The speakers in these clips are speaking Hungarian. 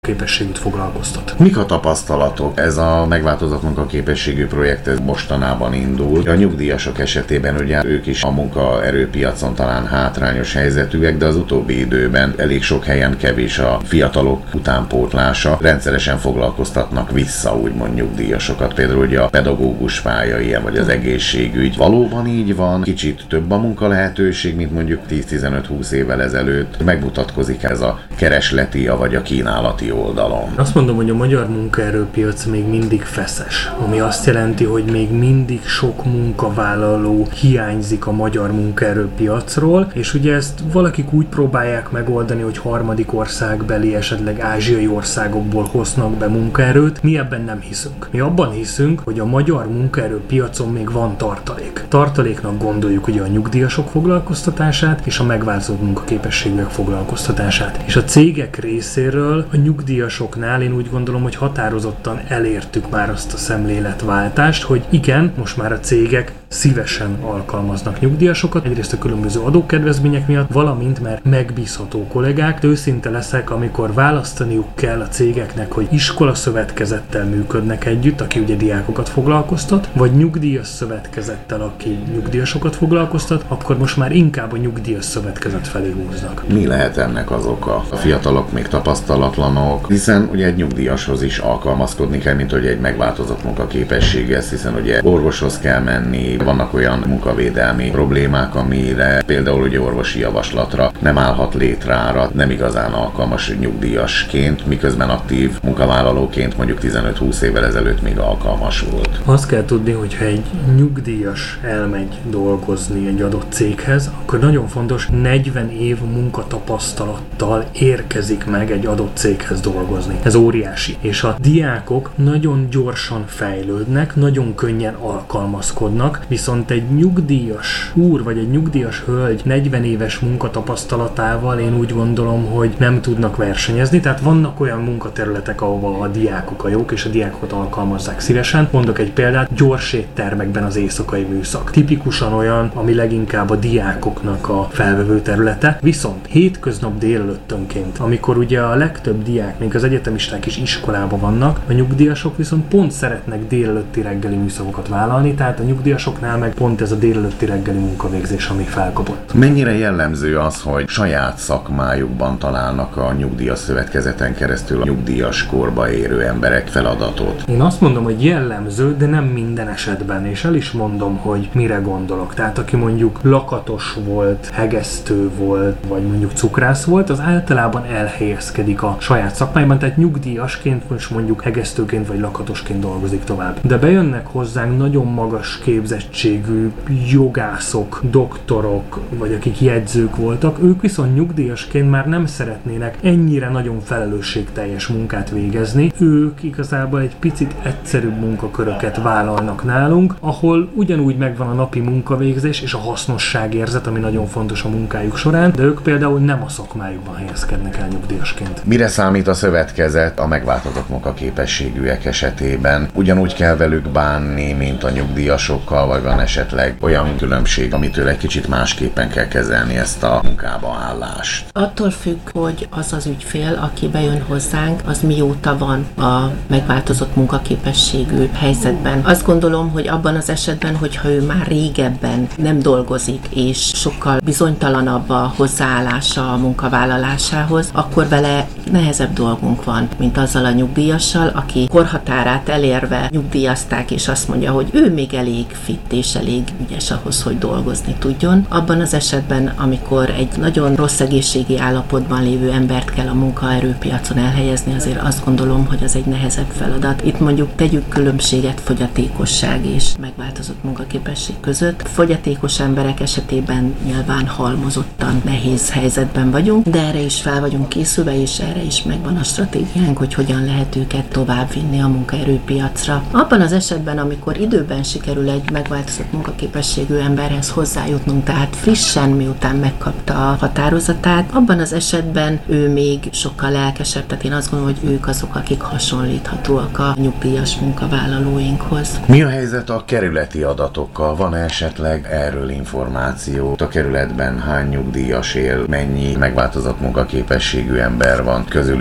képességűt foglalkoztat. Mik a tapasztalatok? Ez a megváltozott munkaképességű projekt ez mostanában indul. A nyugdíjasok esetében ugye ők is a munkaerőpiacon talán hátrányos helyzetűek, de az utóbbi időben elég sok helyen kevés a fiatalok utánpótlása. Rendszeresen foglalkoztatnak vissza úgymond nyugdíjasokat, például ugye a pedagógus pálya ilyen, vagy az egészségügy. Valóban így van, kicsit több a munkalehetőség, mint mondjuk 10-15-20 évvel ezelőtt. Megmutatkozik ez a keresleti vagy a kínálati oldalon. Azt mondom, hogy a magyar munkaerőpiac még mindig feszes, ami azt jelenti, hogy még mindig sok munkavállaló hiányzik a magyar munkaerőpiacról, és ugye ezt valakik úgy próbálják megoldani, hogy harmadik országbeli, esetleg ázsiai országokból hoznak be munkaerőt. Mi ebben nem hiszünk. Mi abban hiszünk, hogy a magyar munkaerőpiacon még van tartalék. Tartaléknak gondoljuk ugye a nyugdíjasok foglalkoztatását és a megváltozott munkaképességűek foglalkoztatását. És a cégek részéről a nyugdíjasoknál én úgy gondolom, hogy határozottan elértük már azt a szemléletváltást, hogy igen, most már a cégek szívesen alkalmaznak nyugdíjasokat, egyrészt a különböző adókedvezmények miatt, valamint mert megbízható kollégák. De őszinte leszek, amikor választaniuk kell a cégeknek, hogy iskolaszövetkezettel működnek együtt, aki ugye diákokat foglalkoztat, vagy nyugdíjas szövetkezettel, aki nyugdíjasokat foglalkoztat, akkor most már inkább a nyugdíjas szövetkezet felé húznak. Mi lehet ennek az oka? A fiatalok még tapasztalatlanok, hiszen ugye egy nyugdíjashoz is alkalmazkodni kell, mint hogy egy megváltozott munkaképességhez, hiszen ugye orvoshoz kell menni, vannak olyan munkavédelmi problémák, amire például ugye orvosi javaslatra nem állhat létrára, nem igazán alkalmas nyugdíjasként, miközben aktív munkavállalóként mondjuk 15-20 évvel ezelőtt még alkalmas volt. Azt kell tudni, hogyha egy nyugdíjas elmegy dolgozni egy adott céghez, akkor nagyon fontos, 40 év munkatapasztalattal érkezik meg egy adott céghez dolgozni. Ez óriási. És a diákok nagyon gyorsan fejlődnek, nagyon könnyen alkalmazkodnak, viszont egy nyugdíjas úr vagy egy nyugdíjas hölgy 40 éves munkatapasztalatával én úgy gondolom, hogy nem tudnak versenyezni, tehát vannak olyan munkaterületek, ahova a diákok a jók, és a diákokat alkalmazzák szívesen. Mondok egy példát, gyors éttermekben az éjszakai műszak. Tipikusan olyan, ami leginkább a diákoknak a felvevő területe, viszont hétköznap délelőttönként, amikor ugye a legtöbb diák, még az egyetemisták is iskolában vannak, a nyugdíjasok viszont pont szeretnek délelőtti reggeli műszakokat vállalni, tehát a nyugdíjasoknál meg pont ez a délelőtti reggeli munkavégzés, ami felkapott. Mennyire jellemző az, hogy saját szakmájukban találnak a nyugdíjas szövetkezeten keresztül a nyugdíjas korba érő emberek feladatot? Én azt mondom, hogy jellemző, de nem minden esetben, és el is mondom, hogy mire gondolok. Tehát aki mondjuk lakatos volt, hegesztő volt, vagy mondjuk cukrász volt, az általában elhelyezkedik a saját szakmájában, tehát nyugdíjasként most mondjuk hegesztőként vagy lakatosként dolgozik tovább. De bejönnek hozzánk nagyon magas képzettségű jogászok, doktorok, vagy akik jegyzők voltak, ők viszont nyugdíjasként már nem szeretnének ennyire nagyon felelősségteljes munkát végezni. Ők igazából egy picit egyszerűbb munkaköröket vállalnak nálunk, ahol ugyanúgy megvan a napi munkavégzés és a hasznosságérzet, ami nagyon fontos a munkájuk során, de ők például nem a szakmájukban helyezkednek el nyugdíjasként. Mire számít a szövetkezet a megváltozott munkaképességűek esetében? Ugyanúgy kell velük bánni, mint a nyugdíjasokkal, vagy van esetleg olyan különbség, amitől egy kicsit másképpen kell kezelni ezt a munkába állást? Attól függ, hogy az az ügyfél, aki bejön hozzánk, az mióta van a megváltozott munkaképességű helyzetben. Azt gondolom, hogy abban az esetben, hogyha ő már régebben nem dolgozik, és sokkal bizonytalanabb a hozzáállása a munkavállalásához, akkor vele nehezebb dolgunk van, mint azzal a nyugdíjassal, aki korhatárát elérve nyugdíjazták, és azt mondja, hogy ő még elég fit és elég ügyes ahhoz, hogy dolgozni tudjon. Abban az esetben, amikor egy nagyon rossz egészségi állapotban lévő embert kell a munkaerőpiacon elhelyezni, azért azt gondolom, hogy az egy nehezebb feladat. Itt mondjuk tegyük különbséget fogyatékosság és megváltozott munkaképesség között. Fogyatékos emberek esetében nyilván halmozottan nehéz helyzetben vagyunk, de erre is fel vagyunk készülve, és erre is megvan a stratégiánk, hogy hogyan lehet őket továbbvinni a munkaerőpiacra. Abban az esetben, amikor időben sikerül egy megváltozott munkaképességű emberhez hozzájutnunk, tehát frissen, miután megkapta a határozatát, abban az esetben ő még sokkal lelkesebb, tehát én azt gondolom, hogy ők azok, akik hasonlíthatóak a nyugdíjas munkavállalóinkhoz. Mi a helyzet a kerületi adatokkal? Van esetleg erről információ? A kerületben hány nyugdíjas él, mennyi megváltozott munkaképességű ember van közülük?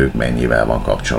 mennyivel van kapcsolatban.